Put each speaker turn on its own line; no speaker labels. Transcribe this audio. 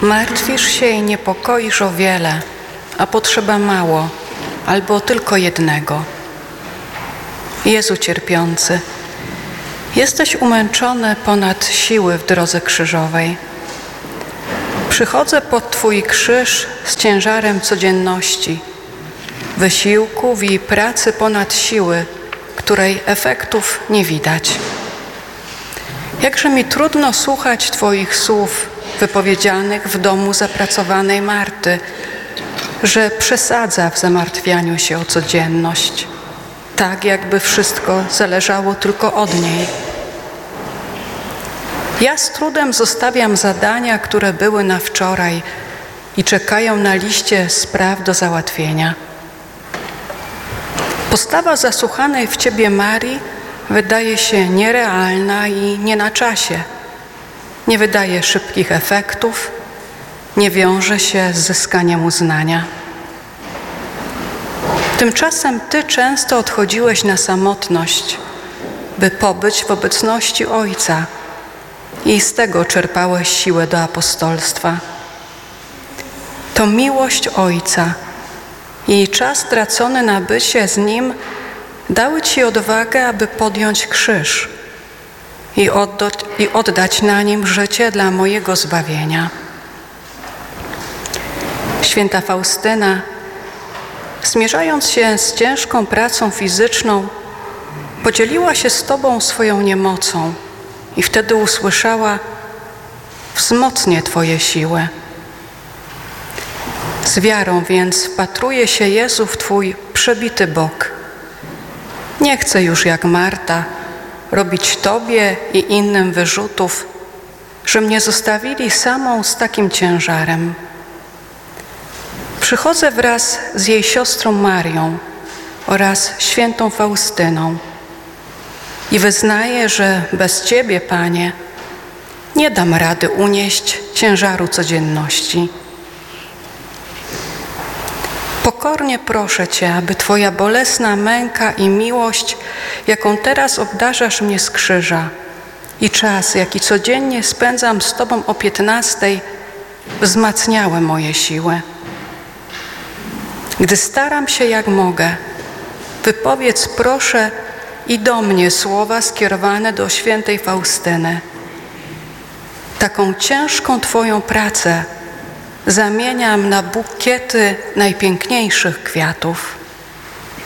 Martwisz się i niepokoisz o wiele, a potrzeba mało, albo tylko jednego. Jezu cierpiący, jesteś umęczony ponad siły w drodze krzyżowej. Przychodzę pod Twój krzyż z ciężarem codzienności, wysiłków i pracy ponad siły, której efektów nie widać. Jakże mi trudno słuchać Twoich słów wypowiedzianych w domu zapracowanej Marty, że przesadza w zamartwianiu się o codzienność, tak jakby wszystko zależało tylko od niej. Ja z trudem zostawiam zadania, które były na wczoraj i czekają na liście spraw do załatwienia. Postawa zasłuchanej w Ciebie Marii wydaje się nierealna i nie na czasie. Nie wydaje szybkich efektów, nie wiąże się z zyskaniem uznania. Tymczasem Ty często odchodziłeś na samotność, by pobyć w obecności Ojca i z tego czerpałeś siłę do apostolstwa. To miłość Ojca i czas tracony na bycie z Nim dały Ci odwagę, aby podjąć krzyż i oddać na nim życie dla mojego zbawienia. Święta Faustyna, zmierzając się z ciężką pracą fizyczną, podzieliła się z Tobą swoją niemocą i wtedy usłyszała: wzmocnię Twoje siły. Z wiarą więc wpatruje się Jezu w Twój przebity bok. Nie chcę już jak Marta robić Tobie i innym wyrzutów, że mnie zostawili samą z takim ciężarem. Przychodzę wraz z jej siostrą Marią oraz świętą Faustyną i wyznaję, że bez Ciebie, Panie, nie dam rady unieść ciężaru codzienności. Pokornie proszę Cię, aby Twoja bolesna męka i miłość, jaką teraz obdarzasz mnie z krzyża, i czas, jaki codziennie spędzam z Tobą o 15:00, wzmacniały moje siły. Gdy staram się jak mogę, wypowiedz proszę i do mnie słowa skierowane do świętej Faustyny. Taką ciężką Twoją pracę zamieniam na bukiety najpiękniejszych kwiatów.